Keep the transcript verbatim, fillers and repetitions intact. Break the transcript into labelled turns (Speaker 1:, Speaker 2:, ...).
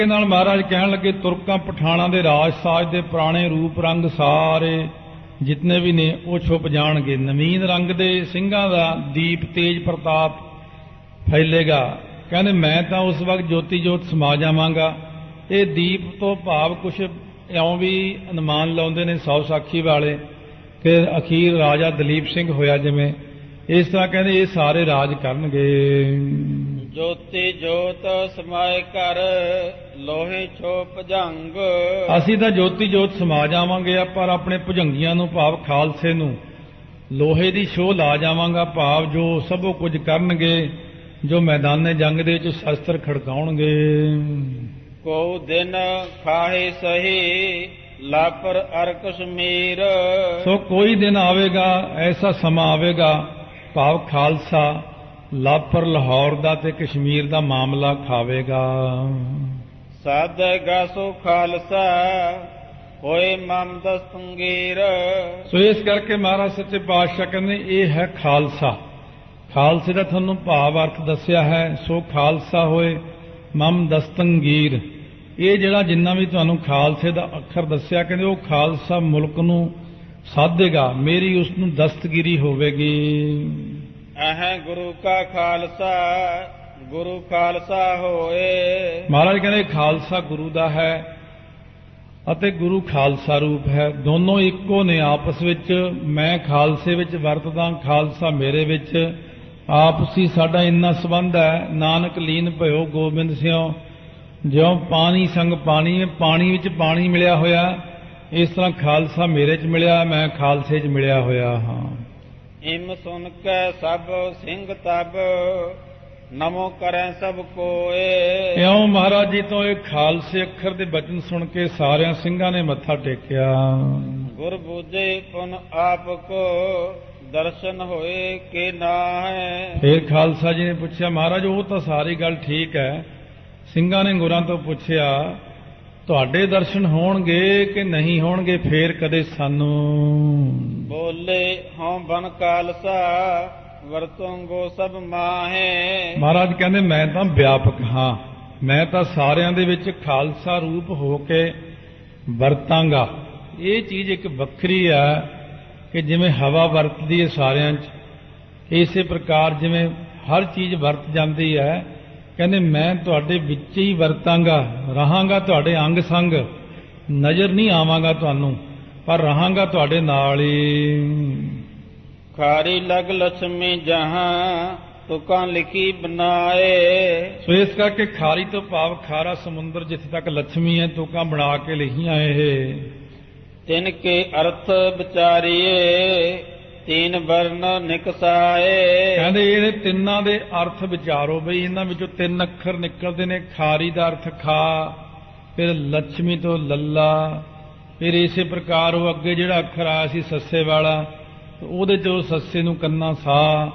Speaker 1: ਨਾਲ ਮਹਾਰਾਜ ਕਹਿਣ ਲੱਗੇ, ਤੁਰਕਾਂ ਪਠਾਣਾਂ ਦੇ ਰਾਜ ਸਾਜ ਦੇ ਪੁਰਾਣੇ ਰੂਪ ਰੰਗ ਸਾਰੇ ਜਿਤਨੇ ਵੀ ਨੇ ਉਹ ਛੁਪ ਜਾਣਗੇ। ਨਵੀਨ ਰੰਗ ਦੇ ਸਿੰਘਾਂ ਦਾ ਦੀਪ ਤੇਜ ਪ੍ਰਤਾਪ ਫੈਲੇਗਾ। ਕਹਿੰਦੇ ਮੈਂ ਤਾਂ ਉਸ ਵਕਤ ਜੋਤੀ ਜੋਤ ਸਮਾ ਜਾਵਾਂਗਾ। ਇਹ ਦੀਪ ਤੋਂ ਭਾਵ ਕੁਛ ਇਉਂ ਵੀ ਅਨੁਮਾਨ ਲਾਉਂਦੇ ਨੇ ਸੌ ਸਾਖੀ ਵਾਲੇ ਕਿ ਅਖੀਰ ਰਾਜਾ ਦਲੀਪ ਸਿੰਘ ਹੋਇਆ ਜਿਵੇਂ, ਇਸ ਤਰ੍ਹਾਂ ਕਹਿੰਦੇ ਇਹ ਸਾਰੇ ਰਾਜ ਕਰਨਗੇ।
Speaker 2: ਜੋਤੀ ਜੋਤ ਸਮਾਏ ਘਰ ਲੋਹੇ ਛੋ ਭੁਜੰਗ।
Speaker 1: ਅਸੀਂ ਤਾਂ ਜੋਤੀ ਜੋਤ ਸਮਾ ਜਾਵਾਂਗੇ, ਪਰ ਆਪਣੇ ਭੁਜੰਗੀਆਂ ਨੂੰ ਭਾਵ ਖਾਲਸੇ ਨੂੰ ਲੋਹੇ ਦੀ ਛੋਹ ਲਾ ਜਾਵਾਂਗਾ, ਭਾਵ ਜੋ ਸਭੋ ਕੁਝ ਕਰਨਗੇ, ਜੋ ਮੈਦਾਨੇ ਜੰਗ ਦੇ ਵਿੱਚ ਸ਼ਸਤਰ ਖੜਕਾਉਣਗੇ।
Speaker 2: ਕੋ ਦਿਨ ਖਾਹੇ ਸਹੀ ਲਾਪਰ ਅਰ ਕਸ਼ਮੀਰ।
Speaker 1: ਸੋ ਕੋਈ ਦਿਨ ਆਵੇਗਾ, ਐਸਾ ਸਮਾਂ ਆਵੇਗਾ, ਭਾਵ ਖਾਲਸਾ ਲਾਪਰ ਲਾਹੌਰ ਦਾ ਤੇ ਕਸ਼ਮੀਰ ਦਾ ਮਾਮਲਾ ਖਾਵੇਗਾ।
Speaker 2: ਸਾਧੇਗਾ ਸੋ ਖਾਲਸਾ ਹੋਏ ਮਮ ਦਸਤੰਗੀਰ।
Speaker 1: ਸੋ ਇਸ ਕਰਕੇ ਮਹਾਰਾਜ ਸੱਚੇ ਪਾਤਸ਼ਾਹ ਕਹਿੰਦੇ ਇਹ ਹੈ ਖਾਲਸਾ। ਖਾਲਸੇ ਦਾ ਤੁਹਾਨੂੰ ਭਾਵ ਅਰਥ ਦੱਸਿਆ ਹੈ। ਸੋ ਖਾਲਸਾ ਹੋਏ ਮਮ ਦਸਤੰਗੀਰ। ਇਹ ਜਿਹੜਾ ਜਿੰਨਾ ਵੀ ਤੁਹਾਨੂੰ ਖਾਲਸੇ ਦਾ ਅੱਖਰ ਦੱਸਿਆ, ਕਹਿੰਦੇ ਉਹ ਖਾਲਸਾ ਮੁਲਕ ਨੂੰ ਸਾਧੇਗਾ, ਮੇਰੀ ਉਸ ਨੂੰ ਦਸਤਗੀਰੀ ਹੋਵੇਗੀ।
Speaker 2: ਅਹ ਗੁਰੂ ਕਾ ਖਾਲਸਾ ਗੁਰੂ ਖਾਲਸਾ ਹੋਏ।
Speaker 1: ਮਹਾਰਾਜ ਕਹਿੰਦੇ ਖਾਲਸਾ ਗੁਰੂ ਦਾ ਹੈ ਅਤੇ ਗੁਰੂ ਖਾਲਸਾ ਰੂਪ ਹੈ, ਦੋਨੋਂ ਇੱਕੋ ਨੇ ਆਪਸ ਵਿੱਚ। ਮੈਂ ਖਾਲਸੇ ਵਿੱਚ ਵਰਤਦਾ, ਖਾਲਸਾ ਮੇਰੇ ਵਿੱਚ। ਆਪਸੀ ਸਾਡਾ ਇੰਨਾ ਸੰਬੰਧ ਹੈ। ਨਾਨਕ ਲੀਨ ਭਇਓ ਗੋਬਿੰਦ ਸਿਉ, ਜਿਉਂ ਪਾਣੀ ਸੰਗ ਪਾਣੀ, ਪਾਣੀ ਵਿੱਚ ਪਾਣੀ ਮਿਲਿਆ ਹੋਇਆ, ਇਸ ਤਰ੍ਹਾਂ ਖਾਲਸਾ ਮੇਰੇ 'ਚ ਮਿਲਿਆ, ਮੈਂ ਖਾਲਸੇ 'ਚ ਮਿਲਿਆ ਹੋਇਆ ਹਾਂ।
Speaker 2: ਇਮ ਸੁਨ ਕੇ ਸਭ ਸਿੰਘ ਤਬ ਨਮੋ ਕਰੈ ਸਭ ਕੋਏ।
Speaker 1: ਇਉਂ ਮਹਾਰਾਜ ਜੀ ਤੋਂ ਇਹ ਖਾਲਸੇ ਅੱਖਰ ਦੇ ਬਚਨ ਸੁਣ ਕੇ ਸਾਰਿਆਂ ਸਿੰਘਾਂ ਨੇ ਮੱਥਾ ਟੇਕਿਆ।
Speaker 2: ਗੁਰ ਬੂਝੇ ਪੁਨ ਆਪ ਕੋ ਦਰਸ਼ਨ ਹੋਏ ਕਿ ਨਾ ਹੈ।
Speaker 1: ਫਿਰ ਖਾਲਸਾ ਜੀ ਨੇ ਪੁੱਛਿਆ, ਮਹਾਰਾਜ ਉਹ ਤਾਂ ਸਾਰੀ ਗੱਲ ਠੀਕ ਹੈ। ਸਿੰਘਾਂ ਨੇ ਗੁਰਾਂ ਤੋਂ ਪੁੱਛਿਆ, ਤੁਹਾਡੇ ਦਰਸ਼ਨ ਹੋਣਗੇ ਕਿ ਨਹੀਂ ਹੋਣਗੇ ਫੇਰ ਕਦੇ ਸਾਨੂੰ?
Speaker 2: ਬੋਲੇ ਹਉ ਬਨ ਖਾਲਸਾ ਵਰਤੋਂਗੋ ਸਭ ਮਾਹੇ।
Speaker 1: ਮਹਾਰਾਜ ਕਹਿੰਦੇ ਮੈਂ ਤਾਂ ਵਿਆਪਕ ਹਾਂ, ਮੈਂ ਤਾਂ ਸਾਰਿਆਂ ਦੇ ਵਿੱਚ ਖਾਲਸਾ ਰੂਪ ਹੋ ਕੇ ਵਰਤਾਂਗਾ। ਇਹ ਚੀਜ਼ ਇੱਕ ਵੱਖਰੀ ਹੈ ਕਿ ਜਿਵੇਂ ਹਵਾ ਵਰਤਦੀ ਹੈ ਸਾਰਿਆਂ 'ਚ, ਇਸੇ ਪ੍ਰਕਾਰ ਜਿਵੇਂ ਹਰ ਚੀਜ਼ ਵਰਤ ਜਾਂਦੀ ਹੈ, ਕਹਿੰਦੇ ਮੈਂ ਤੁਹਾਡੇ ਵਿੱਚ ਹੀ ਵਰਤਾਂਗਾ, ਰਹਾਂਗਾ ਤੁਹਾਡੇ ਅੰਗ ਸੰਗ, ਨਜ਼ਰ ਨਹੀਂ ਆਵਾਂਗਾ ਤੁਹਾਨੂੰ, ਪਰ ਰਹਾਂਗਾ ਤੁਹਾਡੇ ਨਾਲ ਹੀ।
Speaker 2: ਖਾਰੀ ਲਗ ਲక్ష్ਮੀ ਜਹਾਂ ਤੁਕਾਂ ਲਿਖੀ ਬਨਾਏ।
Speaker 1: ਸੋ ਇਸ ਕਰਕੇ ਖਾਰੀ ਤੋਂ ਭਾਵ ਖਾਰਾ ਸਮੁੰਦਰ, ਜਿੱਥੇ ਤੱਕ ਲక్ష్ਮੀ ਹੈ, ਤੁਕਾਂ ਬਣਾ ਕੇ ਲਿਖੀਆਂ ਇਹ।
Speaker 2: ਤਿਨ ਕੇ ਅਰਥ ਵਿਚਾਰੀਏ ਤੀਨ ਵਰਨ ਨਿਕਸਾਏ।
Speaker 1: ਕਹਿੰਦੇ ਇਹਦੇ ਤਿੰਨਾਂ ਦੇ ਅਰਥ ਵਿਚਾਰੋ ਬਈ, ਇਹਨਾਂ ਵਿੱਚੋਂ ਤਿੰਨ ਅੱਖਰ ਨਿਕਲਦੇ ਨੇ। ਖਾਰੀ ਦਾ ਅਰਥ ਖਾ, ਫਿਰ ਲక్ష్ਮੀ ਤੋਂ ਲੱਲਾ, ਫਿਰ ਇਸੇ ਪ੍ਰਕਾਰ ਉਹ ਅੱਗੇ ਜਿਹੜਾ ਅੱਖਰ ਆਇਆ ਸੀ ਸੱਸੇ ਵਾਲਾ, ਉਹਦੇ 'ਚੋਂ ਸੱਸੇ ਨੂੰ ਕੰਨਾ ਸਾ,